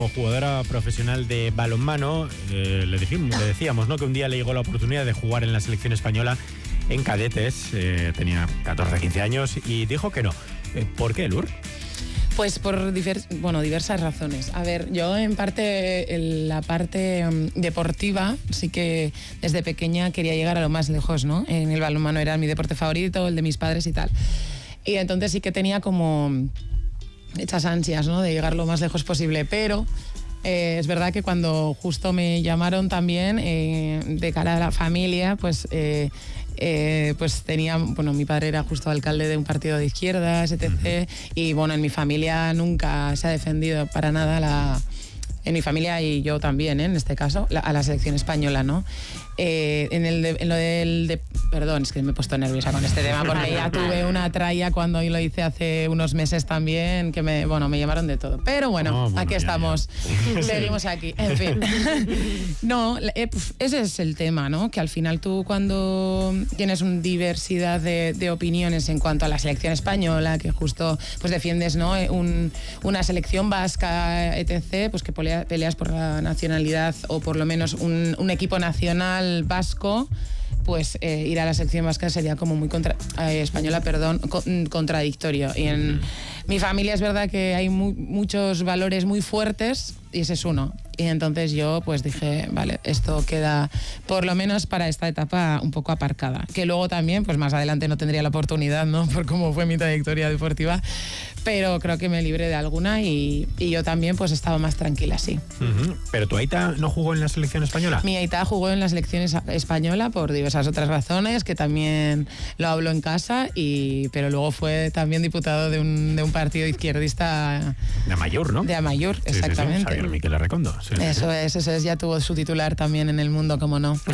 Como jugadora profesional de balonmano, le decíamos, ¿no?, que un día le llegó la oportunidad de jugar en la selección española en cadetes. Tenía 14, 15 años y dijo que no. ¿Por qué, Lur? Pues por diversas razones. A ver, yo en la parte deportiva, sí que desde pequeña quería llegar a lo más lejos, ¿no? En el balonmano era mi deporte favorito, el de mis padres y tal. Y entonces sí que tenía como hechas ansias, ¿no?, de llegar lo más lejos posible, pero es verdad que cuando justo me llamaron también de cara a la familia, pues tenía, mi padre era justo alcalde de un partido de izquierdas, etc. Y bueno, en mi familia nunca se ha defendido para nada en mi familia, y yo también, en este caso, a la selección española, ¿no? Perdón, es que me he puesto nerviosa con este tema porque ya tuve una tralla cuando lo hice hace unos meses también, que me llamaron de todo. Pero bueno, aquí estamos, seguimos aquí, en fin. No, ese es el tema, ¿no? Que al final tú, cuando tienes una diversidad de opiniones en cuanto a la selección española, que justo pues defiendes, ¿no?, una selección vasca, etc., pues que peleas por la nacionalidad, o por lo menos un equipo nacional vasco, pues ir a la selección vasca sería como muy contradictorio. Y en mi familia es verdad que hay muchos valores muy fuertes, y ese es uno. Y entonces yo pues dije, vale, esto queda por lo menos para esta etapa un poco aparcada, que luego también pues más adelante no tendría la oportunidad, ¿no?, por cómo fue mi trayectoria deportiva, pero creo que me libré de alguna, y yo también pues estaba más tranquila, sí. ¿Pero tu aita no jugó en la selección española? Mi aita jugó en la selección española por diversas otras razones, que también lo hablo en casa, pero luego fue también diputado de un partido izquierdista. De Amaiur, ¿no? De Amaiur, exactamente. Sí, Javier Miquel Arrecondo. Sí, eso es, ya tuvo su titular también en el mundo, como no. Sí.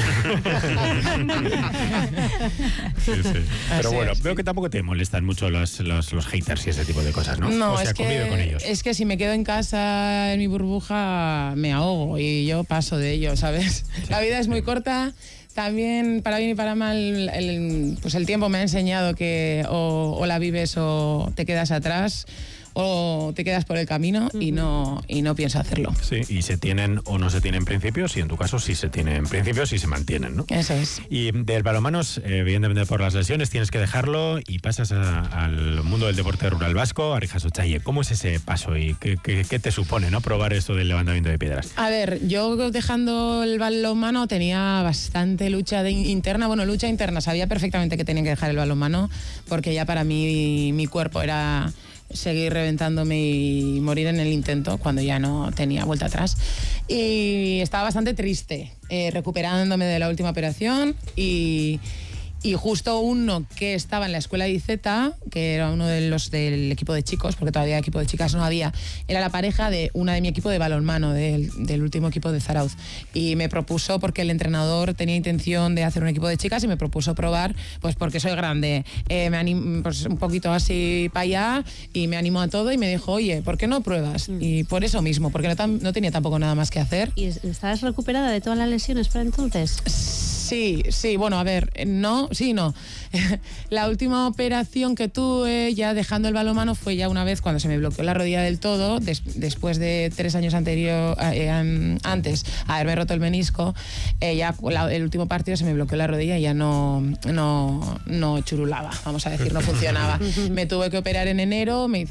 Pero bueno, veo que tampoco te molestan mucho los haters y ese tipo de cosas, ¿no? No, o sea, con ellos. Es que si me quedo en casa, en mi burbuja, me ahogo, y yo paso de ello, ¿sabes? La vida es muy corta. También, para bien y para mal, el tiempo me ha enseñado que o la vives o te quedas atrás, o te quedas por el camino, y no pienso hacerlo. Sí, y se tienen o no se tienen principios, y en tu caso sí se tienen principios y se mantienen, ¿no? Eso es. Y del balonmano, evidentemente por las lesiones tienes que dejarlo y pasas al mundo del deporte rural vasco, a Rijasochaie. ¿Cómo es ese paso y qué te supone, ¿no?, probar esto del levantamiento de piedras? A ver, yo dejando el balonmano tenía bastante lucha interna. Bueno, lucha interna, sabía perfectamente que tenía que dejar el balonmano, porque ya para mí mi cuerpo era seguir reventándome y morir en el intento, cuando ya no tenía vuelta atrás. Y estaba bastante triste, recuperándome de la última operación, y justo uno que estaba en la escuela de IZ, que era uno de los del equipo de chicos, porque todavía equipo de chicas no había, era la pareja de una de mi equipo de balonmano, del último equipo de Zarauz. Y me propuso, porque el entrenador tenía intención de hacer un equipo de chicas, y me propuso probar, pues porque soy grande, me animo, pues un poquito así para allá, y me animó a todo, y me dijo, oye, ¿por qué no pruebas? Y por eso mismo, porque no tenía tampoco nada más que hacer. ¿Y estabas recuperada de todas las lesiones para entonces? Sí, bueno, a ver, no. La última operación que tuve, ya dejando el balonmano, fue ya una vez cuando se me bloqueó la rodilla del todo, después de 3 años antes haberme roto el menisco. El último partido se me bloqueó la rodilla y ya no churulaba, vamos a decir, no funcionaba. Me tuve que operar en enero, me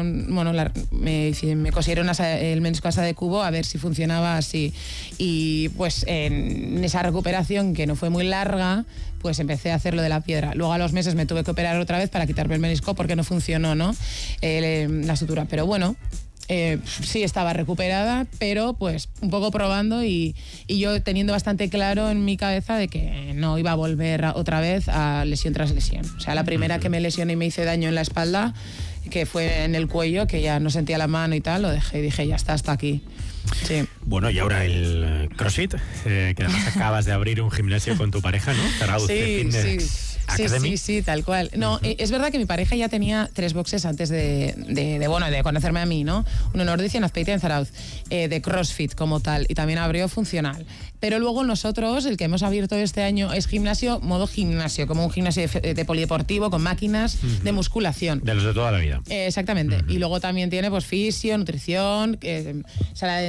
cosieron el menisco asa de cubo a ver si funcionaba así. Y pues en esa recuperación, que no fue muy larga, pues empecé a hacer lo de la piedra. Luego a los meses me tuve que operar otra vez para quitarme el menisco, porque no funcionó, ¿no?, la sutura. Pero bueno, sí estaba recuperada, pero pues un poco probando, y yo teniendo bastante claro en mi cabeza de que no iba a volver otra vez a lesión tras lesión. O sea, la primera que me lesioné y me hice daño en la espalda, que fue en el cuello, que ya no sentía la mano y tal, lo dejé y dije, ya está, hasta aquí. Sí. Bueno, y ahora el CrossFit, que además acabas de abrir un gimnasio con tu pareja, ¿no? Zarauz sí. Academy. Sí, tal cual. No, es verdad que mi pareja ya tenía 3 boxes antes de conocerme a mí, ¿no? Uno en Ordizia, en Azpeitia, en Zarauz, de CrossFit como tal, y también abrió funcional. Pero luego nosotros, el que hemos abierto este año es gimnasio, modo gimnasio, como un gimnasio de polideportivo con máquinas de musculación. De los de toda la vida. Exactamente. Y luego también tiene pues fisio, nutrición, sala de